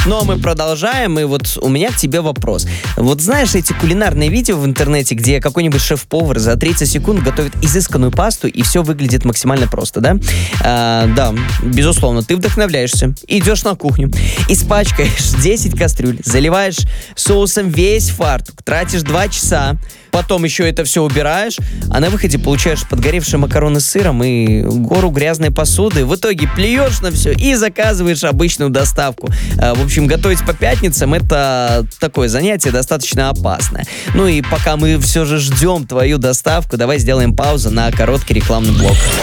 Но мы продолжаем, и вот у меня к тебе вопрос. Вот знаешь эти кулинарные видео в интернете, где какой-нибудь шеф-повар за 30 секунд готовит изысканную пасту, и все выглядит максимально просто, да? Да, безусловно, ты вдохновляешься, идешь на кухню, испачкаешь 10 кастрюль, заливаешь соусом весь фартук, тратишь 2 часа, потом еще это все убираешь, а на выходе получаешь подгоревшие макароны с сыром и гору грязной посуды. В итоге плюешь на все и заказываешь обычную доставку. В общем, готовить по пятницам — это такое занятие достаточно опасное. Ну и пока мы все же ждем твою доставку, давай сделаем паузу на короткий рекламный блок.